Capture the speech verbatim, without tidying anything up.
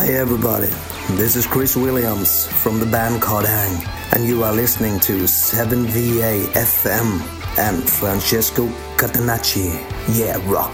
Hi everybody, this is Chris Williams from the band Card Hang, and you are listening to seven V A F M and Francesco Catenacci. Yeah, rock.